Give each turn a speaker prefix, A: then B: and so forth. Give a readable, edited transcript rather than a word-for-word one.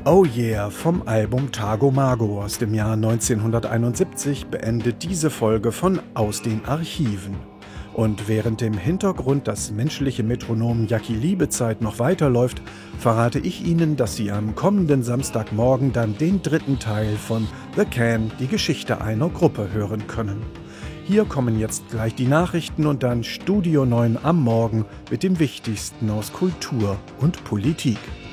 A: Oh yeah, vom Album Tago Mago aus dem Jahr 1971 beendet diese Folge von Aus den Archiven. Und während im Hintergrund das menschliche Metronom Jackie Liebezeit noch weiterläuft, verrate ich Ihnen, dass Sie am kommenden Samstagmorgen dann den dritten Teil von The Can, die Geschichte einer Gruppe, hören können. Hier kommen jetzt gleich die Nachrichten und dann Studio 9 am Morgen mit dem Wichtigsten aus Kultur und Politik.